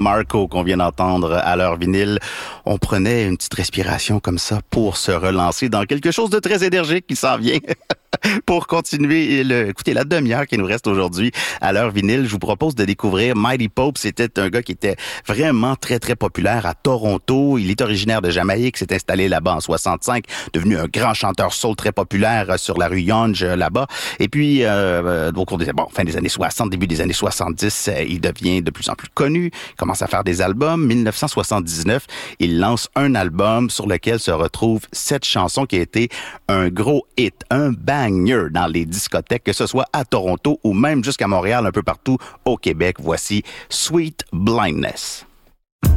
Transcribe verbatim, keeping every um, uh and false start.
Marco qu'on vient d'entendre à l'heure vinyle. On prenait une petite respiration comme ça pour se relancer dans quelque chose de très énergique qui s'en vient. Pour continuer, le, écoutez, la demi-heure qui nous reste aujourd'hui à l'heure vinyle, je vous propose de découvrir Mighty Pope. C'était un gars qui était vraiment très, très populaire à Toronto. Il est originaire de Jamaïque, s'est installé là-bas en soixante-cinq, devenu un grand chanteur soul très populaire sur la rue Yonge, là-bas. Et puis, euh, au cours des, bon, fin des années soixante, début des années soixante-dix, il devient de plus en plus connu. Il commence à faire des albums. dix-neuf cent soixante-dix-neuf, il lance un album sur lequel se retrouvent cette chanson qui a été un gros hit, un banger dans les discothèques, que ce soit à Toronto ou même jusqu'à Montréal, un peu partout au Québec. Voici Sweet Blindness.